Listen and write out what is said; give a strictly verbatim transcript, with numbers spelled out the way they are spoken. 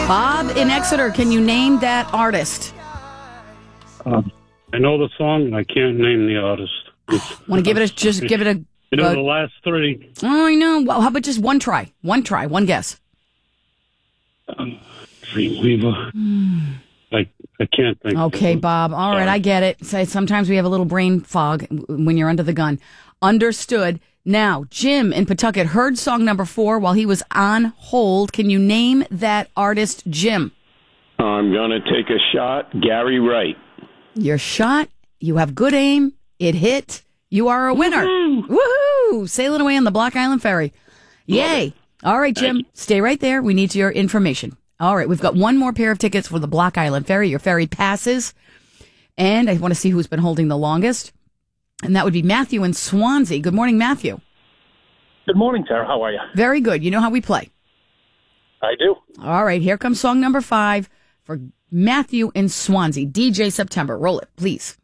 Bob in Exeter, can you name that artist? Uh, I know the song, and I can't name the artist. Want to give it a just give it a? You know uh, the last three. Oh, I know. Well, how about just one try? One try, one guess. Um, Dreamweaver. Mm. I I can't think. Okay, of it. Bob. All right, Sorry. I get it. So sometimes we have a little brain fog when you're under the gun. Understood. Now, Jim in Pawtucket heard song number four while he was on hold. Can you name that artist, Jim? I'm going to take a shot. Gary Wright. Your shot. You have good aim. It hit. You are a winner. Woohoo! Woohoo! Sailing away on the Block Island Ferry. Yay. All right, Jim. Stay right there. We need your information. All right. We've got one more pair of tickets for the Block Island Ferry. Your ferry passes. And I want to see who's been holding the longest. And that would be Matthew in Swansea. Good morning, Matthew. Good morning, Tara. How are you? Very good. You know how we play. I do. All right. Here comes song number five for Matthew in Swansea. D J September. Roll it, please.